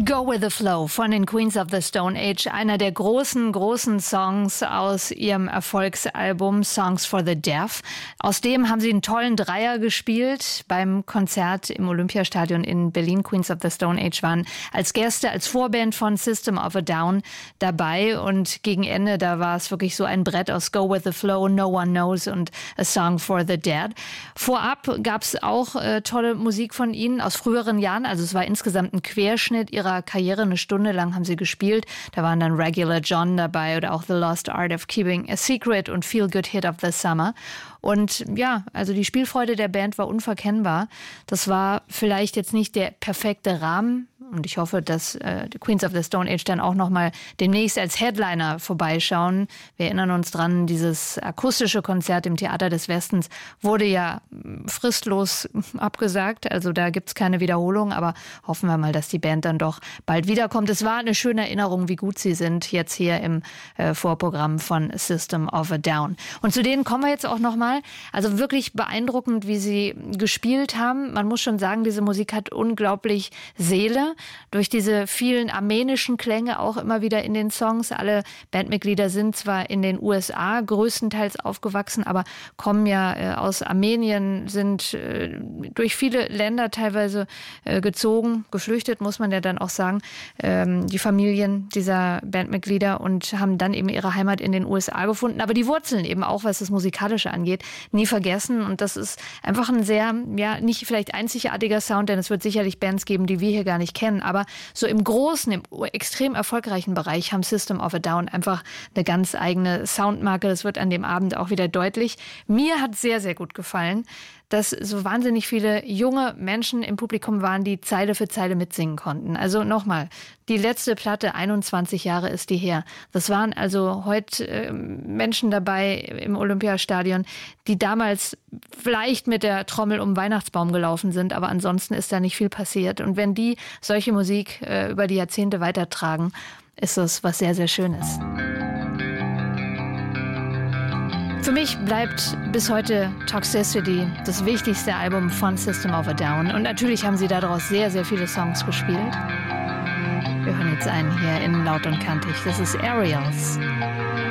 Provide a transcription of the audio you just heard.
Go with the Flow von den Queens of the Stone Age, einer der großen Songs aus ihrem Erfolgsalbum Songs for the Deaf. Aus dem haben sie einen tollen Dreier gespielt beim Konzert im Olympiastadion in Berlin. Queens of the Stone Age waren als Gäste, als Vorband von System of a Down dabei und gegen Ende, da war es wirklich so ein Brett aus Go with the Flow, No One Knows und A Song for the Dead. Vorab gab es auch tolle Musik von ihnen aus früheren Jahren, also es war insgesamt ein Querschnitt ihrer Karriere. Eine Stunde lang haben sie gespielt. Da waren dann Regular John dabei oder auch The Lost Art of Keeping a Secret und Feel Good Hit of the Summer. Und ja, also die Spielfreude der Band war unverkennbar. Das war vielleicht jetzt nicht der perfekte Rahmen. Und ich hoffe, dass die Queens of the Stone Age dann auch nochmal demnächst als Headliner vorbeischauen. Wir erinnern uns dran, dieses akustische Konzert im Theater des Westens wurde ja fristlos abgesagt. Also da gibt's keine Wiederholung, aber hoffen wir mal, dass die Band dann doch bald wiederkommt. Es war eine schöne Erinnerung, wie gut sie sind jetzt hier im Vorprogramm von System of a Down. Und zu denen kommen wir jetzt auch nochmal. Also wirklich beeindruckend, wie sie gespielt haben. Man muss schon sagen, diese Musik hat unglaublich Seele. Durch diese vielen armenischen Klänge auch immer wieder in den Songs. Alle Bandmitglieder sind zwar in den USA größtenteils aufgewachsen, aber kommen ja aus Armenien, sind durch viele Länder teilweise gezogen, geflüchtet, muss man ja dann auch sagen, die Familien dieser Bandmitglieder und haben dann eben ihre Heimat in den USA gefunden. Aber die Wurzeln eben auch, was das Musikalische angeht, nie vergessen. Und das ist einfach ein sehr, ja, nicht vielleicht einzigartiger Sound, denn es wird sicherlich Bands geben, die wir hier gar nicht kennen. Aber so im großen, im extrem erfolgreichen Bereich haben System of a Down einfach eine ganz eigene Soundmarke. Das wird an dem Abend auch wieder deutlich. Mir hat sehr, sehr gut gefallen, dass so wahnsinnig viele junge Menschen im Publikum waren, die Zeile für Zeile mitsingen konnten. Also nochmal, die letzte Platte, 21 Jahre ist die her. Das waren also heute Menschen dabei im Olympiastadion, die damals vielleicht mit der Trommel um den Weihnachtsbaum gelaufen sind, aber ansonsten ist da nicht viel passiert. Und wenn die solche Musik über die Jahrzehnte weitertragen, ist das was sehr, sehr Schönes. Für mich bleibt bis heute Toxicity das wichtigste Album von System of a Down. Und natürlich haben sie daraus sehr, sehr viele Songs gespielt. Wir hören jetzt einen hier in Laut und Kantig. Das ist Aerials.